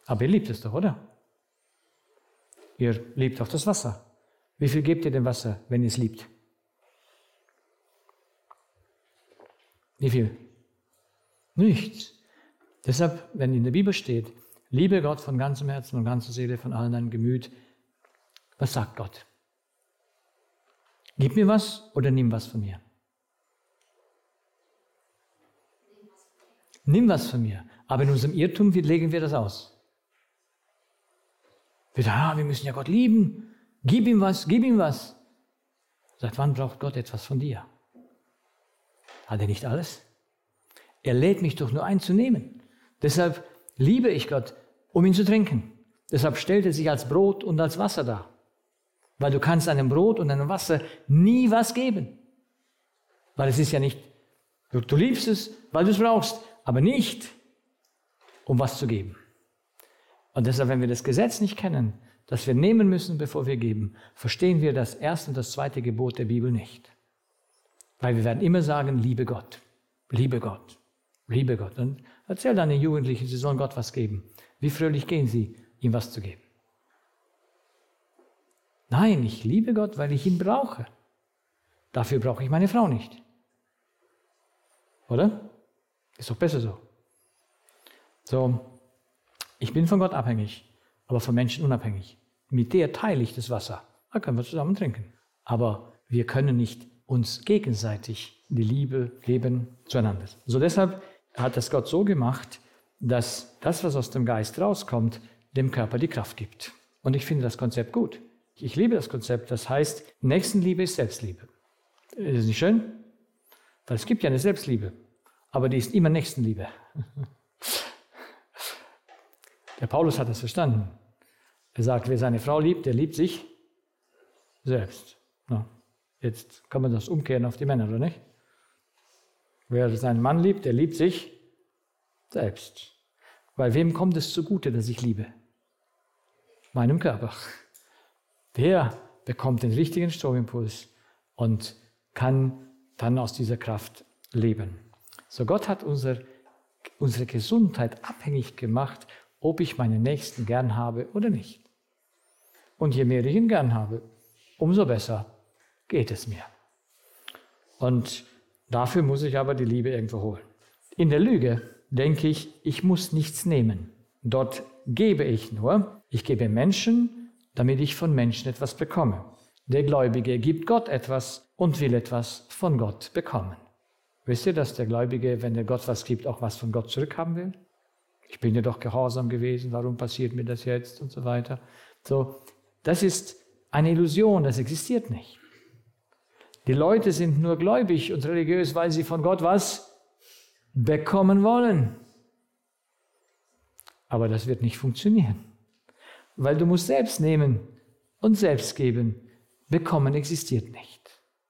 Aber ihr liebt es doch, oder? Ihr liebt auch das Wasser. Wie viel gebt ihr dem Wasser, wenn ihr es liebt? Wie viel? Nichts. Deshalb, wenn in der Bibel steht, liebe Gott von ganzem Herzen und ganzer Seele, von allen deinem Gemüt, was sagt Gott? Gib mir was oder nimm was von mir? Nimm was von mir. Aber in unserem Irrtum, wie legen wir das aus? Wir sagen, wir müssen ja Gott lieben. Gib ihm was, gib ihm was. Seit wann braucht Gott etwas von dir? Hat er nicht alles? Er lädt mich doch nur ein zu nehmen. Deshalb liebe ich Gott, um ihn zu trinken. Deshalb stellt er sich als Brot und als Wasser dar. Weil du kannst einem Brot und einem Wasser nie was geben. Weil es ist ja nicht, du liebst es, weil du es brauchst, aber nicht, um was zu geben. Und deshalb, wenn wir das Gesetz nicht kennen, dass wir nehmen müssen, bevor wir geben, verstehen wir das erste und das zweite Gebot der Bibel nicht. Weil wir werden immer sagen, liebe Gott, liebe Gott, liebe Gott. Und erzähl deinen Jugendlichen, sie sollen Gott was geben. Wie fröhlich gehen sie, ihm was zu geben? Nein, ich liebe Gott, weil ich ihn brauche. Dafür brauche ich meine Frau nicht. Oder? Ist doch besser so. So, ich bin von Gott abhängig, aber von Menschen unabhängig. Mit der teile ich das Wasser. Da können wir zusammen trinken. Aber wir können nicht uns gegenseitig die Liebe geben zueinander. So deshalb hat das Gott so gemacht, dass das, was aus dem Geist rauskommt, dem Körper die Kraft gibt. Und ich finde das Konzept gut. Ich liebe das Konzept, das heißt, Nächstenliebe ist Selbstliebe. Ist das nicht schön? Weil es gibt ja eine Selbstliebe, aber die ist immer Nächstenliebe. Der Paulus hat das verstanden. Er sagt, wer seine Frau liebt, der liebt sich selbst. Na, jetzt kann man das umkehren auf die Männer, oder nicht? Wer seinen Mann liebt, der liebt sich selbst. Weil wem kommt es zugute, dass ich liebe? Meinem Körper. Der bekommt den richtigen Stromimpuls und kann dann aus dieser Kraft leben. So, Gott hat unsere Gesundheit abhängig gemacht, ob ich meinen Nächsten gern habe oder nicht. Und je mehr ich ihn gern habe, umso besser geht es mir. Und dafür muss ich aber die Liebe irgendwo holen. In der Lüge denke ich, ich muss nichts nehmen. Dort gebe ich nur. Ich gebe Menschen, damit ich von Menschen etwas bekomme. Der Gläubige gibt Gott etwas und will etwas von Gott bekommen. Wisst ihr, dass der Gläubige, wenn er Gott was gibt, auch was von Gott zurückhaben will? Ich bin ja doch gehorsam gewesen, warum passiert mir das jetzt und so weiter. So, das ist eine Illusion, das existiert nicht. Die Leute sind nur gläubig und religiös, weil sie von Gott was bekommen wollen. Aber das wird nicht funktionieren. Weil du musst selbst nehmen und selbst geben. Bekommen existiert nicht.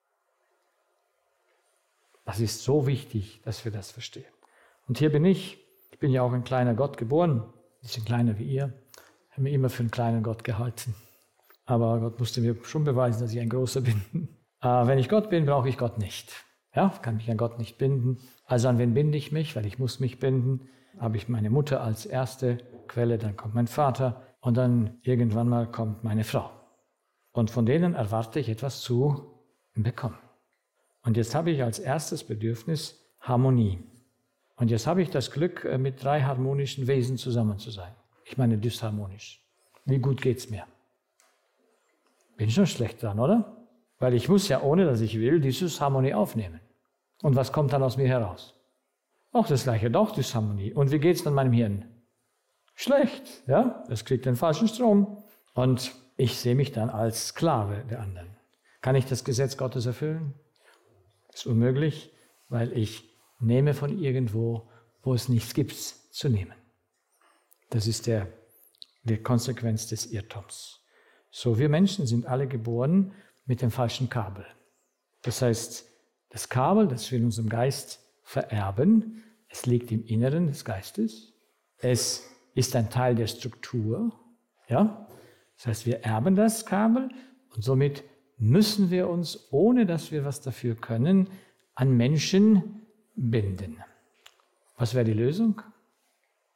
Das ist so wichtig, dass wir das verstehen. Und hier bin ich. Ich bin ja auch ein kleiner Gott geboren. Ein bisschen kleiner wie ihr. Ich habe mich immer für einen kleinen Gott gehalten. Aber Gott musste mir schon beweisen, dass ich ein großer bin. Wenn ich Gott bin, brauche ich Gott nicht. Ja, kann mich an Gott nicht binden. Also an wen binde ich mich? Weil ich muss mich binden. Habe ich meine Mutter als erste Quelle, dann kommt mein Vater. Und dann irgendwann mal kommt meine Frau. Und von denen erwarte ich etwas zu bekommen. Und jetzt habe ich als erstes Bedürfnis Harmonie. Und jetzt habe ich das Glück, mit 3 harmonischen Wesen zusammen zu sein. Ich meine dysharmonisch. Wie gut geht's mir? Bin schon schlecht dran, oder? Weil ich muss ja, ohne dass ich will, die Dysharmonie aufnehmen. Und was kommt dann aus mir heraus? Auch das Gleiche, doch Dysharmonie. Und wie geht's dann meinem Hirn? Schlecht, ja, das kriegt den falschen Strom. Und ich sehe mich dann als Sklave der anderen. Kann ich das Gesetz Gottes erfüllen? Ist unmöglich, weil ich nehme von irgendwo, wo es nichts gibt, zu nehmen. Das ist die Konsequenz des Irrtums. So, wir Menschen sind alle geboren mit dem falschen Kabel. Das heißt, das Kabel, das wir in unserem Geist vererben, es liegt im Inneren des Geistes. Es ist ein Teil der Struktur. Ja? Das heißt, wir erben das Kabel und somit müssen wir uns, ohne dass wir was dafür können, an Menschen binden. Was wäre die Lösung?